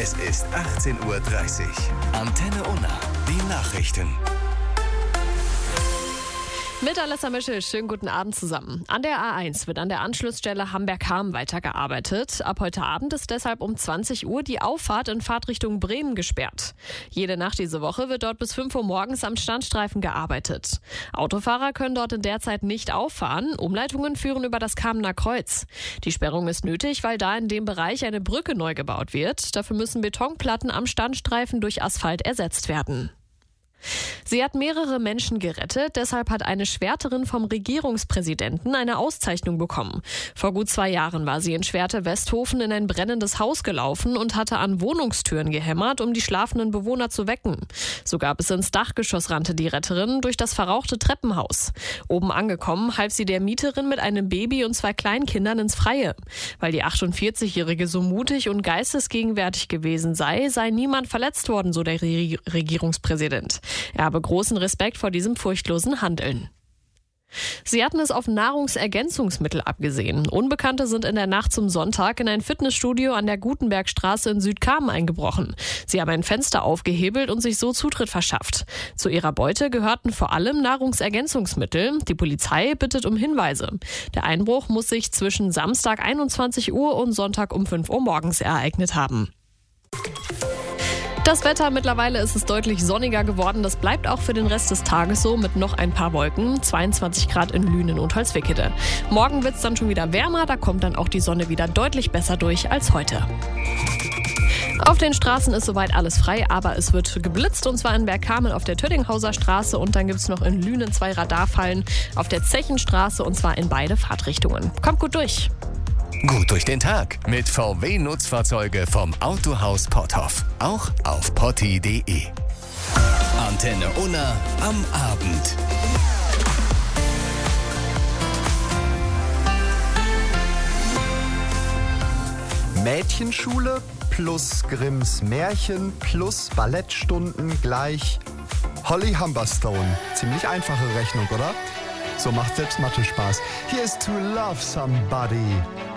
Es ist 18:30 Uhr. Antenne Unna, die Nachrichten. Mit Alessa Mischel, schönen guten Abend zusammen. An der A1 wird an der Anschlussstelle Hamburg-Hamm weitergearbeitet. Ab heute Abend ist deshalb um 20 Uhr die Auffahrt in Fahrtrichtung Bremen gesperrt. Jede Nacht diese Woche wird dort bis 5 Uhr morgens am Standstreifen gearbeitet. Autofahrer können dort in der Zeit nicht auffahren. Umleitungen führen über das Kamener Kreuz. Die Sperrung ist nötig, weil da in dem Bereich eine Brücke neu gebaut wird. Dafür müssen Betonplatten am Standstreifen durch Asphalt ersetzt werden. Sie hat mehrere Menschen gerettet, deshalb hat eine Schwärterin vom Regierungspräsidenten eine Auszeichnung bekommen. Vor gut 2 Jahren war sie in Schwerte-Westhofen in ein brennendes Haus gelaufen und hatte an Wohnungstüren gehämmert, um die schlafenden Bewohner zu wecken. Sogar bis ins Dachgeschoss rannte die Retterin durch das verrauchte Treppenhaus. Oben angekommen, half sie der Mieterin mit einem Baby und 2 Kleinkindern ins Freie. Weil die 48-Jährige so mutig und geistesgegenwärtig gewesen sei niemand verletzt worden, so der Regierungspräsident. Er habe großen Respekt vor diesem furchtlosen Handeln. Sie hatten es auf Nahrungsergänzungsmittel abgesehen. Unbekannte sind in der Nacht zum Sonntag in ein Fitnessstudio an der Gutenbergstraße in Südkamen eingebrochen. Sie haben ein Fenster aufgehebelt und sich so Zutritt verschafft. Zu ihrer Beute gehörten vor allem Nahrungsergänzungsmittel. Die Polizei bittet um Hinweise. Der Einbruch muss sich zwischen Samstag 21 Uhr und Sonntag um 5 Uhr morgens ereignet haben. Das Wetter, mittlerweile ist es deutlich sonniger geworden. Das bleibt auch für den Rest des Tages so mit noch ein paar Wolken. 22 Grad in Lünen und Holzwickede. Morgen wird es dann schon wieder wärmer. Da kommt dann auch die Sonne wieder deutlich besser durch als heute. Auf den Straßen ist soweit alles frei, aber es wird geblitzt, und zwar in Bergkamen auf der Töddinghauser Straße, und dann gibt es noch in Lünen 2 Radarfallen auf der Zechenstraße, und zwar in beide Fahrtrichtungen. Kommt gut durch. Gut durch den Tag mit VW-Nutzfahrzeuge vom Autohaus Potthoff. Auch auf potti.de. Antenne Unna am Abend. Mädchenschule plus Grimms Märchen plus Ballettstunden gleich Holly Humberstone. Ziemlich einfache Rechnung, oder? So macht selbst Mathe Spaß. Hier ist To Love Somebody.